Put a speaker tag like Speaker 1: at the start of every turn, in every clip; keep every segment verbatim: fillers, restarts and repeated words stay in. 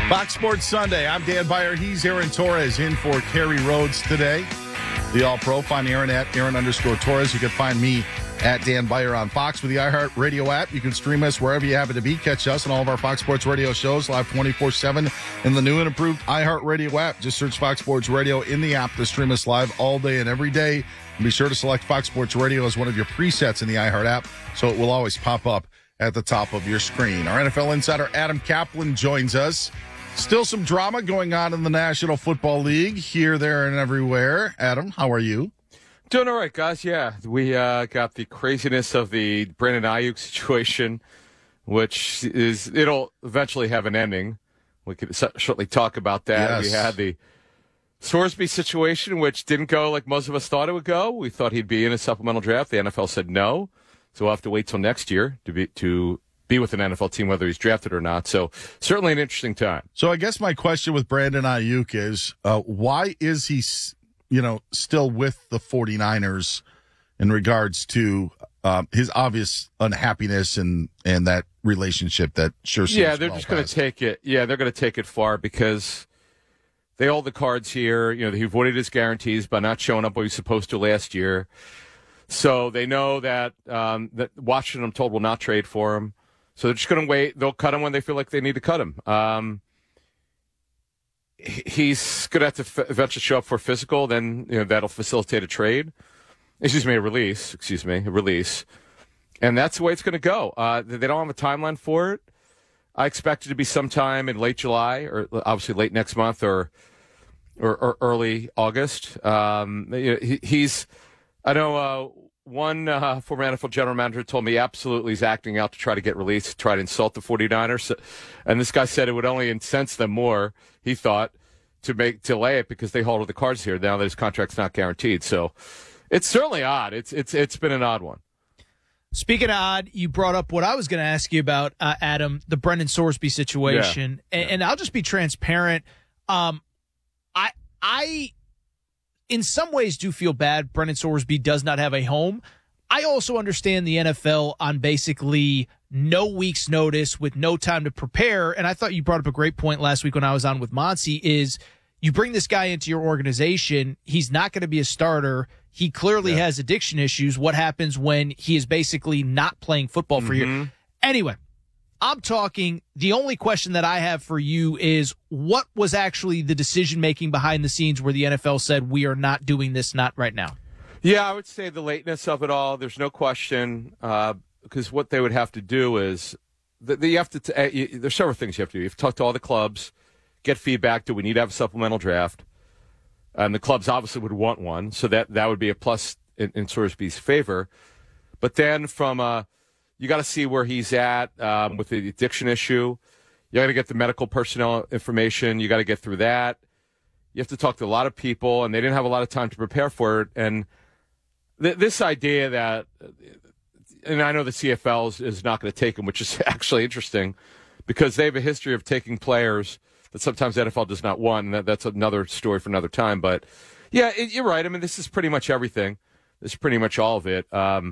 Speaker 1: Fox Sports Sunday. I'm Dan Beyer. He's Aaron Torres in for Kerry Rhodes today. The All-Pro. Find Aaron at Aaron underscore Torres. You can find me at Dan Beyer on Fox with the iHeartRadio app. You can stream us wherever you happen to be. Catch us and all of our Fox Sports Radio shows live twenty-four seven in the new and improved iHeartRadio app. Just search Fox Sports Radio in the app to stream us live all day and every day. And be sure to select Fox Sports Radio as one of your presets in the iHeart app so it will always pop up at the top of your screen. Our N F L insider Adam Kaplan joins us. Still some drama going on in the National Football League here, there, and everywhere. Adam, how are you?
Speaker 2: Doing all right, guys. Yeah, we uh, got the craziness of the Brandon Ayuk situation, which is it'll eventually have an ending. We could certainly talk about that.
Speaker 1: Yes.
Speaker 2: We had the Sorsby situation, which didn't go like most of us thought it would go. We thought he'd be in a supplemental draft. The N F L said no, so we'll have to wait till next year to be to. be with an N F L team, whether he's drafted or not. So certainly an interesting time.
Speaker 1: So I guess my question with Brandon Ayuk is, uh, why is he, you know, still with the 49ers in regards to um, his obvious unhappiness and, and that relationship that sure seems
Speaker 2: Yeah, they're
Speaker 1: well
Speaker 2: just going to
Speaker 1: past.
Speaker 2: take it. Yeah, they're going to take it far because they hold the cards here. You know, he voided his guarantees by not showing up what he was supposed to last year. So they know that um, that Washington, I'm told, will not trade for him. So they're just going to wait. They'll cut him when they feel like they need to cut him. Um, he's going to have to f- eventually show up for physical. Then you know that'll facilitate a trade. Excuse me, a release. Excuse me, a release. And that's the way it's going to go. Uh, they don't have a timeline for it. I expect it to be sometime in late July, or obviously late next month, or or, or early August. Um, he, he's. I know. Uh, One uh, former N F L general manager told me absolutely he's acting out to try to get released, try to insult the 49ers. And this guy said it would only incense them more, he thought, to make delay it because they hold all the cards here now that his contract's not guaranteed. So it's certainly odd. It's it's It's been an odd one.
Speaker 3: Speaking of odd, you brought up what I was going to ask you about, uh, Adam, the Brendan Sorsby situation.
Speaker 2: Yeah.
Speaker 3: And, and I'll just be transparent. Um, I I... in some ways do feel bad Brendan Sorsby does not have a home. I also understand the N F L on basically no week's notice with no time to prepare. And I thought you brought up a great point last week when I was on with Monty is you bring this guy into your organization. He's not going to be a starter. He clearly yeah. has addiction issues. What happens when he is basically not playing football for
Speaker 2: mm-hmm.
Speaker 3: you? Anyway, I'm talking, the only question that I have for you is what was actually the decision-making behind the scenes where the N F L said we are not doing this, not right now?
Speaker 2: Yeah, I would say the lateness of it all, there's no question, uh, because what they would have to do is, the, the, you have to, t- uh, you, there's several things you have to do. You have to talk to all the clubs, get feedback. Do we need to have a supplemental draft? And the clubs obviously would want one, so that, that would be a plus in, in Sorsby's favor. But then from a, you got to see where he's at um, with the addiction issue. You got to get the medical personnel information. You got to get through that. You have to talk to a lot of people, and they didn't have a lot of time to prepare for it. And th- this idea that, and I know the C F L is, is not going to take him, which is actually interesting because they have a history of taking players that sometimes the N F L does not want, and that, that's another story for another time. But, yeah, it, you're right. I mean, this is pretty much everything. This is pretty much all of it. Um,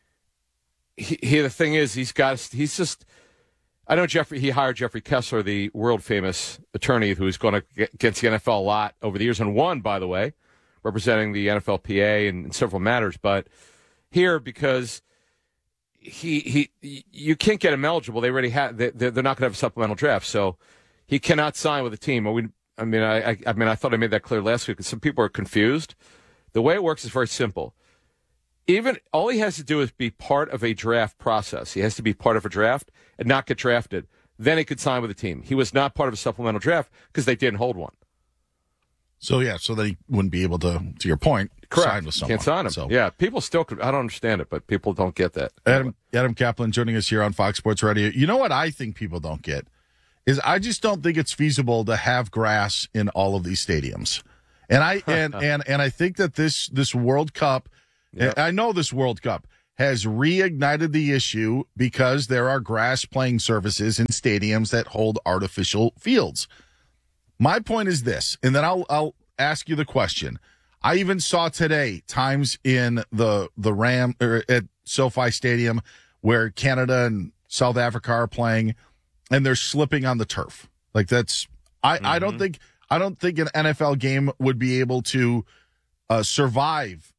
Speaker 2: He, he, the thing is, he's got, he's just, I know Jeffrey, he hired Jeffrey Kessler, the world famous attorney who's gone against the N F L a lot over the years and won, by the way, representing the N F L P A in, in several matters. But here, because he, he, you can't get him eligible. They already have, they, they're not going to have a supplemental draft. So he cannot sign with a team. We, I mean, I, I, I mean, I thought I made that clear last week because some people are confused. The way it works is very simple. Even all he has to do is be part of a draft process. He has to be part of a draft and not get drafted. Then he could sign with a team. He was not part of a supplemental draft because they didn't hold one.
Speaker 1: So, yeah, so that he wouldn't be able to, to your point,
Speaker 2: Correct.
Speaker 1: sign with someone.
Speaker 2: Can't sign him.
Speaker 1: So.
Speaker 2: Yeah, people still could. I don't understand it, but people don't get that.
Speaker 1: Adam, Adam Kaplan joining us here on Fox Sports Radio. You know what I think people don't get is I just don't think it's feasible to have grass in all of these stadiums. And I and, and, and I think that this this World Cup, yep. I know this World Cup has reignited the issue because there are grass playing surfaces in stadiums that hold artificial fields. My point is this, and then I'll I'll ask you the question. I even saw today times in the the Ram or at SoFi Stadium where Canada and South Africa are playing, and they're slipping on the turf. Like that's I,
Speaker 2: Mm-hmm.
Speaker 1: I don't think I don't think an N F L game would be able to uh, survive,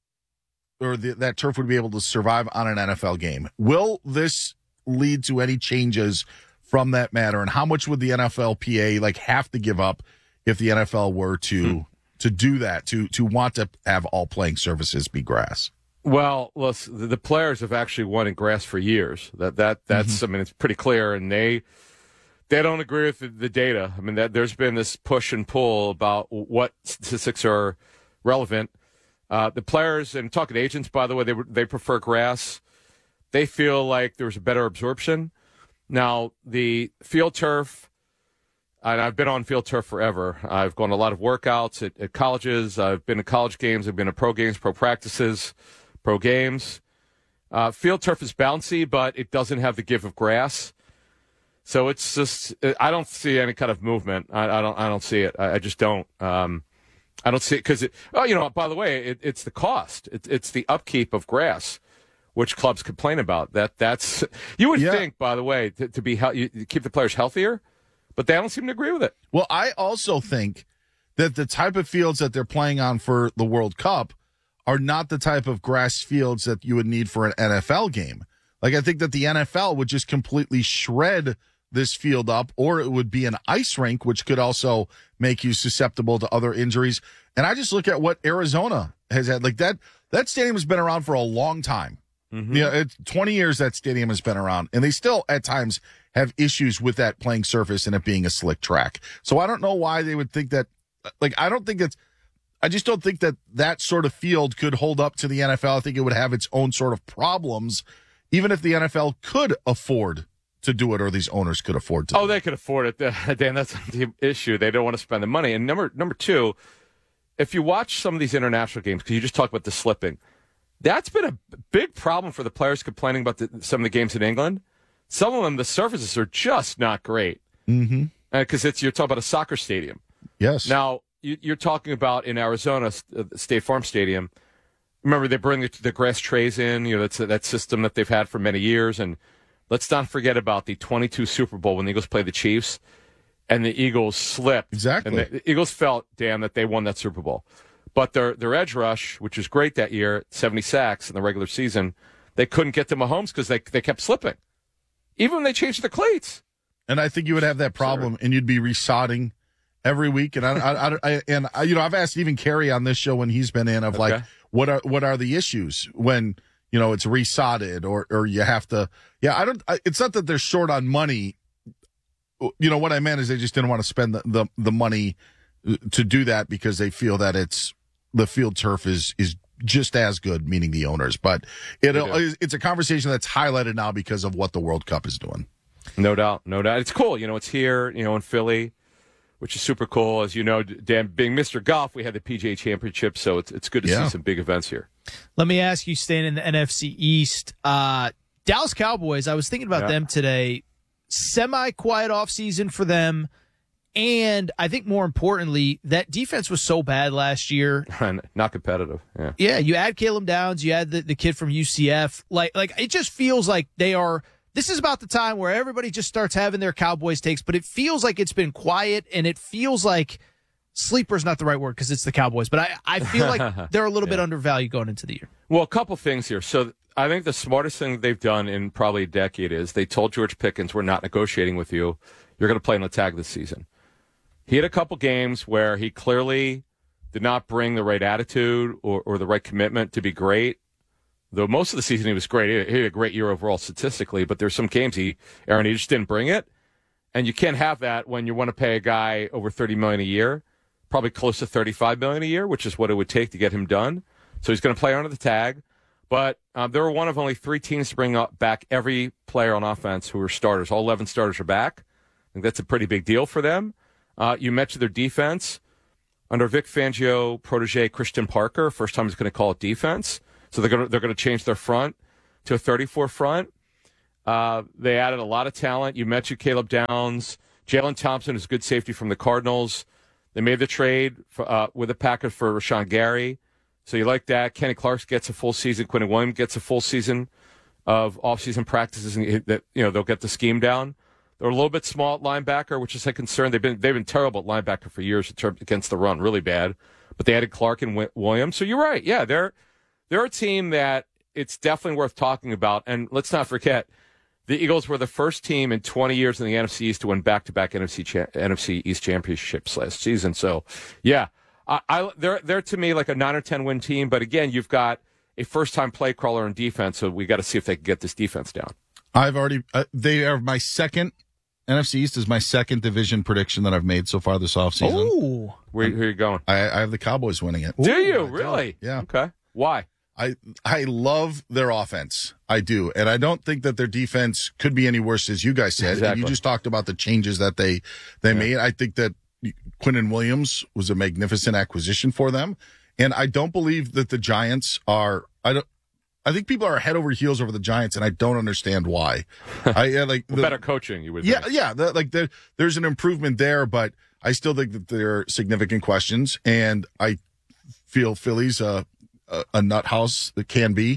Speaker 1: or the, that turf would be able to survive on an N F L game. Will this lead to any changes from that matter, and how much would the N F L P A like have to give up if the N F L were to hmm. to do that, to to want to have all playing surfaces be grass?
Speaker 2: Well, listen, the, the players have actually wanted grass for years. That that that's mm-hmm. I mean, it's pretty clear, and they they don't agree with the, the data. I mean, that there's been this push and pull about what statistics are relevant. Uh, the players, and talking to agents, by the way, they they prefer grass. They feel like there's a better absorption. Now, the field turf, and I've been on field turf forever. I've gone to a lot of workouts at, at colleges. I've been to college games. I've been to pro games, pro practices, pro games. Uh, field turf is bouncy, but it doesn't have the give of grass. So it's just, I don't see any kind of movement. I, I don't I don't see it. I, I just don't. Um, I don't see it because, it, oh, you know, by the way, it, it's the cost. It, it's the upkeep of grass, which clubs complain about. That That's, you would yeah. think, by the way, to, to be you, keep the players healthier, but they don't seem to agree with it.
Speaker 1: Well, I also think that the type of fields that they're playing on for the World Cup are not the type of grass fields that you would need for an N F L game. Like, I think that the N F L would just completely shred this field up, or it would be an ice rink, which could also make you susceptible to other injuries. And I just look at what Arizona has had. Like, that that stadium has been around for a long time. Mm-hmm. You know, it's twenty years that stadium has been around, and they still at times have issues with that playing surface and it being a slick track. So I don't know why they would think that. Like, I don't think it's, I just don't think that that sort of field could hold up to the N F L. I think it would have its own sort of problems, even if the N F L could afford to do it, or these owners could afford to.
Speaker 2: Oh, they could afford it, Dan. That's the issue. They don't want to spend the money. And number number two, if you watch some of these international games, because you just talked about the slipping, that's been a big problem for the players complaining about the, some of the games in England. Some of them, the surfaces are just not great.
Speaker 1: Mm-hmm.
Speaker 2: Because it's you're talking about a soccer stadium.
Speaker 1: Yes.
Speaker 2: Now, you, you're talking about in Arizona, uh, State Farm Stadium. Remember, they bring the, the grass trays in. You know, that's that system that they've had for many years. And let's not forget about the twenty-two Super Bowl when the Eagles played the Chiefs, and the Eagles slipped.
Speaker 1: Exactly.
Speaker 2: And the, the Eagles felt, damn, that they won that Super Bowl. But their their edge rush, which was great that year, seventy sacks in the regular season, they couldn't get to Mahomes because they they kept slipping, even when they changed the cleats.
Speaker 1: And I think you would have that problem, and you'd be resodding every week. And I, I, I and I, you know, I've asked even Kerry on this show when he's been in of okay. like, what are what are the issues when you know it's resodded or or you have to? Yeah, I don't. I, it's not that they're short on money. You know what I meant is they just didn't want to spend the the, the money to do that because they feel that it's the field turf is is just as good, meaning the owners. But it it's a conversation that's highlighted now because of what the World Cup is doing.
Speaker 2: No doubt, no doubt. It's cool. You know, it's here, you know, in Philly, which is super cool. As you know, Dan, being Mister Golf, we had the P G A Championship, so it's it's good to yeah. see some big events here.
Speaker 3: Let me ask you, staying in the N F C East, uh, Dallas Cowboys, I was thinking about yeah. them today. Semi-quiet offseason for them, and I think more importantly, that defense was so bad last year.
Speaker 2: Not competitive, yeah.
Speaker 3: Yeah, you add Caleb Downs, you add the, the kid from U C F. Like, like it just feels like they are – this is about the time where everybody just starts having their Cowboys takes, but it feels like it's been quiet, and it feels like sleeper's not the right word because it's the Cowboys, but I, I feel like they're a little yeah. bit undervalued going into the year.
Speaker 2: Well, a couple things here. So I think the smartest thing they've done in probably a decade is they told George Pickens, we're not negotiating with you. You're going to play in the tag this season. He had a couple games where he clearly did not bring the right attitude or, or the right commitment to be great. Though most of the season he was great. He had a great year overall statistically, but there's some games he, Aaron, he just didn't bring it. And you can't have that when you want to pay a guy over thirty million dollars a year, probably close to thirty-five million dollars a year, which is what it would take to get him done. So he's going to play under the tag. But um, they were one of only three teams to bring up back every player on offense who were starters. All eleven starters are back. I think that's a pretty big deal for them. Uh, you mentioned their defense. Under Vic Fangio protege Christian Parker, first time he's going to call it defense. So they're going to they're going to change their front to a thirty-four front. Uh, they added a lot of talent. You mentioned Caleb Downs, Jalen Thompson is good safety from the Cardinals. They made the trade for, uh, with the Packers for Rashawn Gary, so you like that. Kenny Clark gets a full season. Quentin Williams gets a full season of off-season practices, and that you know they'll get the scheme down. They're a little bit small at linebacker, which is a concern. They've been they've been terrible at linebacker for years in terms against the run, really bad. But they added Clark and Williams, so you're right. Yeah, they're they're a team that it's definitely worth talking about. And let's not forget, the Eagles were the first team in twenty years in the N F C East to win back-to-back N F C cha- N F C East championships last season. So, yeah, I, I they're they're to me like a nine or ten win team. But again, you've got a first-time play crawler in defense, so we got to see if they can get this defense down. I've
Speaker 1: already uh, they are my second. N F C East is my second division prediction that I've made so far this offseason.
Speaker 3: Oh,
Speaker 2: where, where are you going?
Speaker 1: I, I have the Cowboys winning it.
Speaker 2: Do you
Speaker 1: I
Speaker 2: really?
Speaker 1: Do. Yeah.
Speaker 2: Okay. Why?
Speaker 1: I I love their offense. I do, and I don't think that their defense could be any worse, as you guys said.
Speaker 2: Exactly.
Speaker 1: And you just talked about the changes that they they yeah. made. I think that Quinnen Williams was a magnificent acquisition for them, and I don't believe that the Giants are. I don't. I think people are head over heels over the Giants, and I don't understand why. I yeah, like
Speaker 2: well,
Speaker 1: the,
Speaker 2: better coaching, you would.
Speaker 1: Yeah,
Speaker 2: think.
Speaker 1: yeah. The, like the, there's an improvement there, but I still think that there are significant questions, and I feel Philly's a a, a nut house that can be,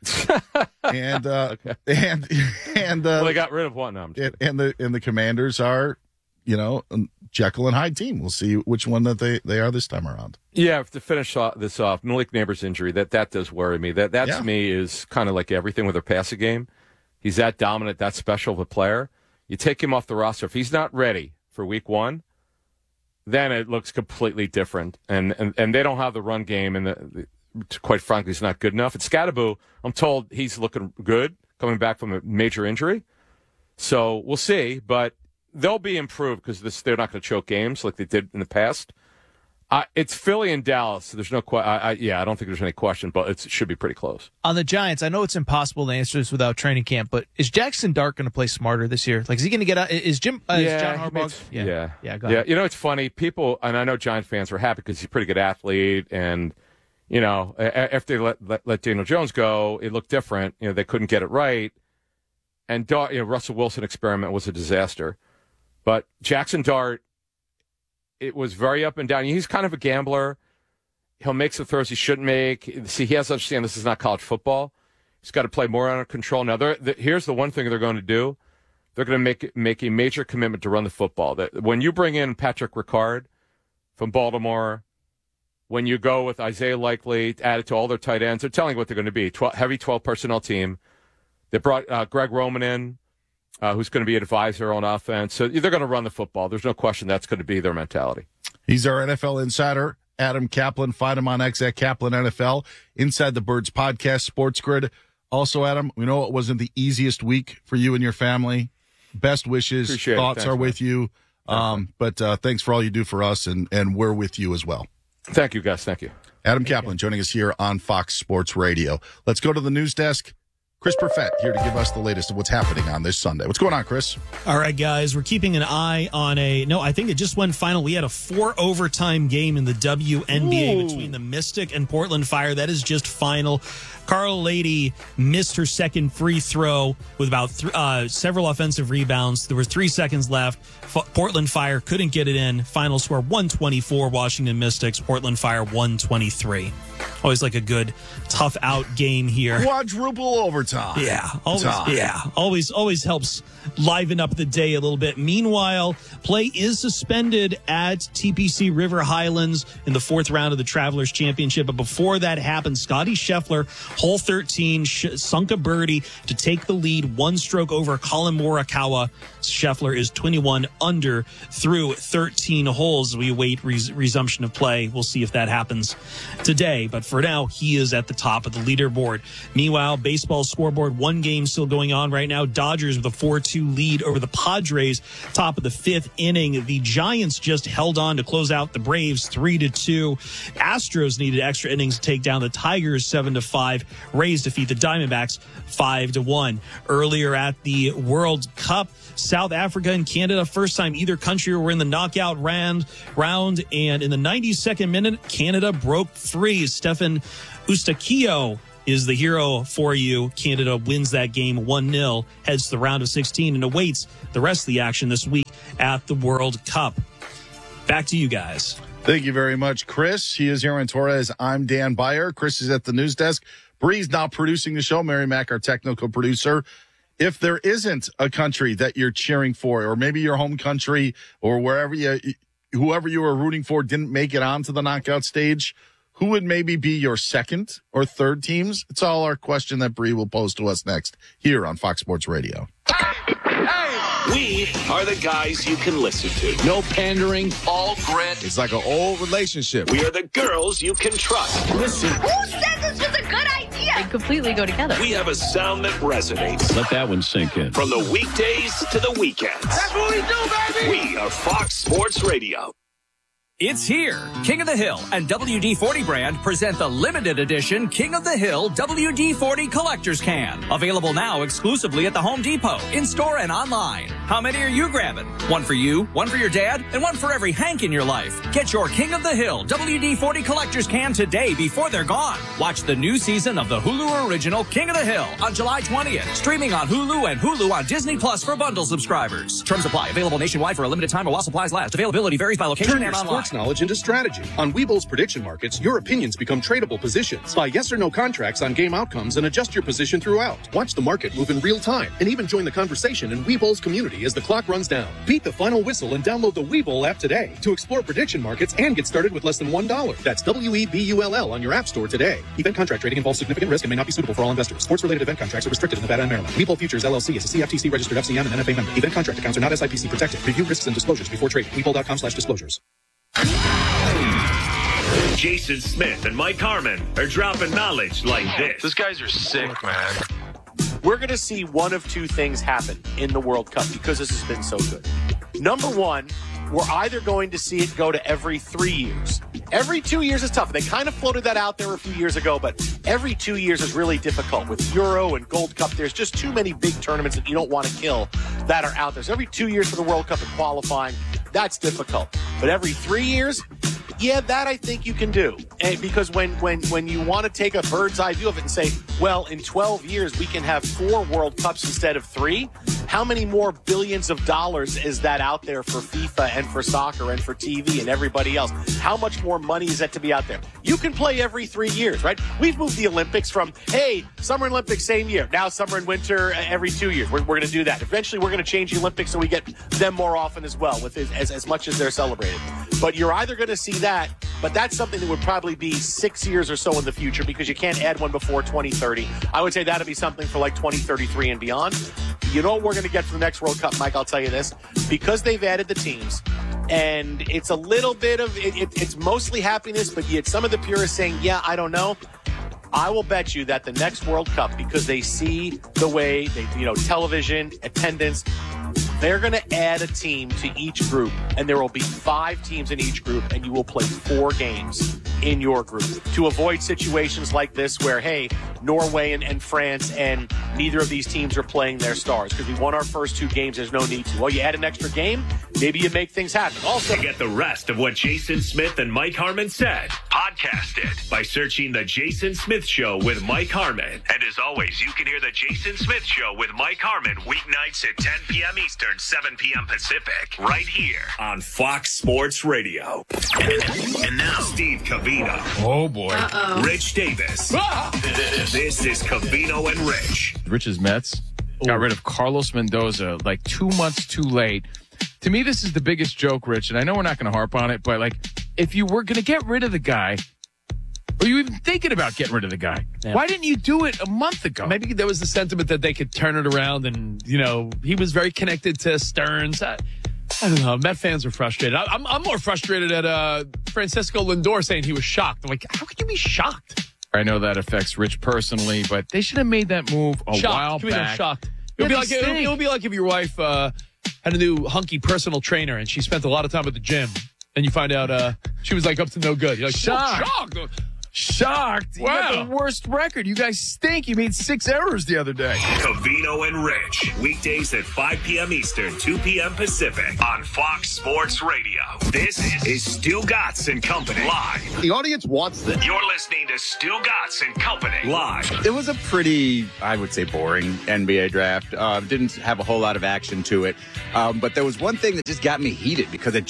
Speaker 1: and uh, okay. and and uh,
Speaker 2: well, they got rid of one. No, I'm
Speaker 1: and, and the and the Commanders are, you know, Jekyll and Hyde team. We'll see which one that they, they are this time around.
Speaker 2: Yeah, to finish this off, Malik Neighbors' injury, that, that does worry me. That, that
Speaker 1: yeah.
Speaker 2: to me is kind of like everything with their passing game. He's that dominant, that special of a player. You take him off the roster. If he's not ready for week one, then it looks completely different. And and, and they don't have the run game, and the, the, quite frankly, it's not good enough. And Scadaboo, I'm told he's looking good, coming back from a major injury. So we'll see, but they'll be improved because they're not going to choke games like they did in the past. Uh, it's Philly and Dallas. So there's no que- I, I, yeah, I don't think there's any question, but it's, it should be pretty close.
Speaker 3: On the Giants, I know it's impossible to answer this without training camp, but is Jackson Dart going to play smarter this year? Like, is he going to get out? Is Jim? Uh,
Speaker 2: yeah,
Speaker 3: is John Harbaugh?
Speaker 2: Makes, yeah, yeah,
Speaker 3: yeah. Go
Speaker 2: yeah.
Speaker 3: ahead.
Speaker 2: You know, it's funny. People, and I know Giant fans were happy because he's a pretty good athlete, and you know, after they let, let let Daniel Jones go, it looked different. You know, they couldn't get it right, and Dart, you know, Russell Wilson experiment was a disaster. But Jackson Dart, it was very up and down. He's kind of a gambler. He'll make some throws he shouldn't make. See, he has to understand this is not college football. He's got to play more under control. Now, the, here's the one thing they're going to do. They're going to make make a major commitment to run the football. That when you bring in Patrick Ricard from Baltimore, when you go with Isaiah Likely, added to all their tight ends, they're telling you what they're going to be. twelve, heavy twelve personnel team. They brought uh, Greg Roman in, uh, who's going to be an advisor on offense. So they're going to run the football. There's no question that's going to be their mentality.
Speaker 1: He's our N F L insider, Adam Kaplan. Find him on X at Kaplan N F L. Inside the Birds podcast, Sports Grid. Also, Adam, we know it wasn't the easiest week for you and your family. Best wishes.
Speaker 2: Appreciate
Speaker 1: Thoughts
Speaker 2: Thanks,
Speaker 1: are
Speaker 2: man.
Speaker 1: with you. Um, but uh, thanks for all you do for us, and, and we're with you as well.
Speaker 2: Thank you, guys. Thank you.
Speaker 1: Adam Kaplan joining us here on Fox Sports Radio. Let's go to the news desk. Chris Perfett here to give us the latest of what's happening on this Sunday. What's going on, Chris?
Speaker 4: All right, guys, we're keeping an eye on a, no, I think it just went final. We had a four overtime game in the W N B A Ooh. between the Mystic and Portland Fire. That is just final. Carla Lady missed her second free throw with about th- uh, several offensive rebounds. There were three seconds left. F- Portland Fire couldn't get it in. Final score one twenty-four, Washington Mystics. Portland Fire one twenty-three. Always like a good tough out game here.
Speaker 1: Quadruple overtime.
Speaker 4: Yeah, always.
Speaker 1: Time.
Speaker 4: Yeah, always. Always helps liven up the day a little bit. Meanwhile, play is suspended at T P C River Highlands in the fourth round of the Travelers Championship. But before that happened, Scotty Scheffler, hole thirteen, sh- sunk a birdie to take the lead, one stroke over Colin Morikawa. Scheffler is twenty-one under through thirteen holes. We await res- resumption of play. We'll see if that happens today. But for now, he is at the top of the leaderboard. Meanwhile, baseball scoreboard, one game still going on right now. Dodgers with a four two lead over the Padres, top of the fifth inning. The Giants just held on to close out the Braves three to two. Astros needed extra innings to take down the Tigers seven to five. Rays defeat the Diamondbacks five to one. Earlier at the World Cup, South Africa and Canada, first time either country were in the knockout round, round and in the ninety-second minute, Canada broke free. Stefan Eustáquio is the hero for you. Canada wins that game one nil, heads to the round of sixteen, and awaits the rest of the action this week at the World Cup. Back to you guys.
Speaker 1: Thank you very much, Chris. He is Aaron Torres. I'm Dan Beyer. Chris is at the news desk. Bree's now producing the show. Mary Mack, our technical producer. if there isn't a country that you're cheering for, or maybe your home country or wherever you, whoever you were rooting for didn't make it onto the knockout stage, who would maybe be your second or third teams? It's all our question that Bree will pose to us next here on Fox Sports Radio.
Speaker 5: We are the guys you can listen to. No pandering, all grit.
Speaker 6: It's like an old relationship.
Speaker 5: We are the girls you can trust. Listen.
Speaker 7: Who said this was a good idea? They completely go together.
Speaker 5: We have a sound that resonates.
Speaker 8: Let that one sink in.
Speaker 5: From the weekdays to the weekends.
Speaker 7: That's what we do, baby!
Speaker 5: We are Fox Sports Radio.
Speaker 9: It's here. King of the Hill and W D forty brand present the limited edition King of the Hill W D forty Collector's Can. Available now exclusively at the Home Depot, in-store and online. How many are you grabbing? One for you, one for your dad, and one for every Hank in your life. Get your King of the Hill W D forty Collector's Can today before they're gone. Watch the new season of the Hulu original King of the Hill on July twentieth. Streaming on Hulu and Hulu on Disney Plus for bundle subscribers. Terms apply. Available nationwide for a limited time or while supplies last. Availability varies by location
Speaker 10: Turn
Speaker 9: and
Speaker 10: your
Speaker 9: online.
Speaker 10: Sports knowledge into strategy. On Webull's prediction markets, your opinions become tradable positions. Buy yes or no contracts on game outcomes and adjust your position throughout. Watch the market move in real time and even join the conversation in Webull's community as the clock runs down. Beat the final whistle and download the Webull app today to explore prediction markets and get started with less than one dollar. That's W E B U L L on your app store today. Event contract trading involves significant risk and may not be suitable for all investors. Sports-related event contracts are restricted in Nevada and Maryland. Webull Futures L L C is a C F T C registered F C M and N F A member. Event contract accounts are not S I P C protected. Review risks and disclosures before trading. Webull.com slash disclosures.
Speaker 11: Jason Smith and Mike Harmon are dropping knowledge like this.
Speaker 12: Those guys are sick, man.
Speaker 13: We're going to see one of two things happen in the World Cup because this has been so good. Number one, we're either going to see it go to every three years. Every two years is tough. They kind of floated that out there a few years ago, but every two years is really difficult. With Euro and Gold Cup, there's just too many big tournaments that you don't want to kill that are out there. So every two years for the World Cup and qualifying, that's difficult. But every three years, yeah, that I think you can do. And because when, when, when you want to take a bird's eye view of it and say, well, in twelve years, we can have four World Cups instead of three, how many more billions of dollars is that out there for FIFA and for soccer and for T V and everybody else? How much more money is that to be out there? You can play every three years, right? We've moved the Olympics from, hey, Summer Olympics, same year. Now summer and winter every two years. We're, we're going to do that. Eventually, we're going to change the Olympics so we get them more often as well, with as, as much as they're celebrated. But you're either going to see that, but that's something that would probably be six years or so in the future because you can't add one before twenty thirty. I would say that'd be something for like twenty thirty-three and beyond. You know what we're going to get for the next World Cup, Mike? I'll tell you this. Because they've added the teams, and it's a little bit of, it, it, it's mostly happiness, but yet some of the purists saying, yeah, I don't know. I will bet you that the next World Cup, because they see the way, they, you know, television, attendance, they're going to add a team to each group, and there will be five teams in each group, and you will play four games in your group to avoid situations like this where, hey, Norway and, and France and neither of these teams are playing their stars because we won our first two games. There's no need to. Well, you add an extra game, maybe you make things happen. Also,
Speaker 11: to get the rest of what Jason Smith and Mike Harmon said, podcast it by searching The Jason Smith Show with Mike Harmon. And as always, you can hear The Jason Smith Show with Mike Harmon weeknights at ten p.m. Eastern, seven p.m. Pacific, right here on Fox Sports Radio. And now, Steve Cavino.
Speaker 6: Oh, boy.
Speaker 11: Uh-oh. Rich Davis. Ah! This is Cavino and Rich.
Speaker 6: Rich's Mets got rid of Carlos Mendoza like two months too late. To me, this is the biggest joke, Rich, and I know we're not going to harp on it, but like, if you were going to get rid of the guy, or you even thinking about getting rid of the guy, yeah. Why didn't you do it a month ago?
Speaker 14: Maybe there was the sentiment that they could turn it around, and, you know, he was very connected to Stearns. I, I don't know. Met fans are frustrated. I, I'm, I'm more frustrated at uh, Francisco Lindor saying he was shocked. I'm like, how could you be shocked?
Speaker 6: I know that affects Rich personally, but they should have made that move a
Speaker 14: shocked.
Speaker 6: while
Speaker 14: Can we
Speaker 6: back.
Speaker 14: go shocked? It would,
Speaker 6: Yeah,
Speaker 14: be like, it, would, it would be like if your wife uh, had a new hunky personal trainer and she spent a lot of time at the gym, and you find out uh, she was like up to no good. You're like,
Speaker 6: shocked.
Speaker 14: shocked.
Speaker 6: Shocked. You
Speaker 14: Wow.
Speaker 6: got the worst record. You guys stink. You made six errors the other day.
Speaker 11: Cavino and Rich. Weekdays at five p.m. Eastern, two p.m. Pacific on Fox Sports Radio. This is Stu Gatz and Company live.
Speaker 15: The audience wants this.
Speaker 11: You're listening to Stu Gatz and Company live.
Speaker 15: It was a pretty, I would say, boring N B A draft. Uh, didn't have a whole lot of action to it. Um, but there was one thing that just got me heated because it just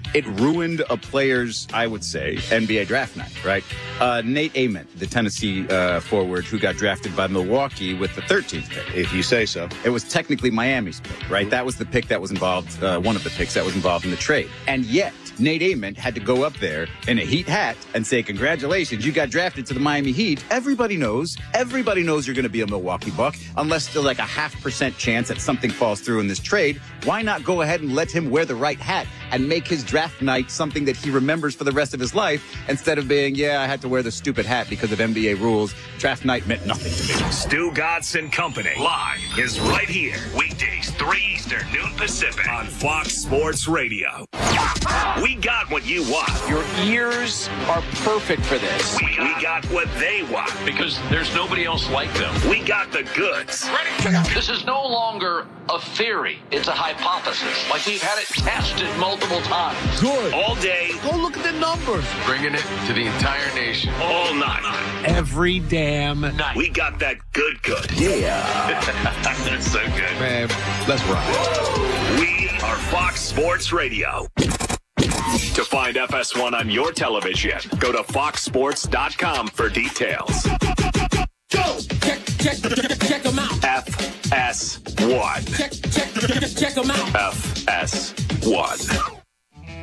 Speaker 15: it ruined a player's, I would say, N B A draft night, right? Uh, Nate Ament, the Tennessee uh, forward who got drafted by Milwaukee with the thirteenth pick.
Speaker 1: If you say so.
Speaker 15: It was technically Miami's pick, right? That was the pick that was involved, uh, one of the picks that was involved in the trade. And yet, Nate Ament had to go up there in a Heat hat and say, congratulations, you got drafted to the Miami Heat. Everybody knows, everybody knows you're going to be a Milwaukee Buck, unless there's like a half percent chance that something falls through in this trade. Why not go ahead and let him wear the right hat and make his draft night something that he remembers for the rest of his life, instead of being, yeah, I had to wear the stupid hat because of N B A rules. Draft night meant nothing to me.
Speaker 11: Stu Gatz and Company live is right here. Weekdays, three Eastern, noon Pacific on Fox Sports Radio. We got what you want.
Speaker 5: Your ears are perfect for this.
Speaker 11: We, we got what they want.
Speaker 8: Because there's nobody else like them.
Speaker 11: We got the goods.
Speaker 8: Ready? This is no longer a theory. It's a hypothesis. Like we've had it tested multiple times.
Speaker 11: Good. All day.
Speaker 8: Go look at the numbers.
Speaker 12: Bringing it to the entire nation.
Speaker 11: All night.
Speaker 8: Every damn night.
Speaker 11: We got that good good.
Speaker 15: Yeah.
Speaker 11: That's so good.
Speaker 1: Man, let's rock.
Speaker 11: We are Fox Sports Radio. To find F S one on your television, go to fox sports dot com for details.
Speaker 16: Go! Check, check, check, check them out.
Speaker 11: F S one.
Speaker 16: Check, check, check, check them out.
Speaker 11: F S one.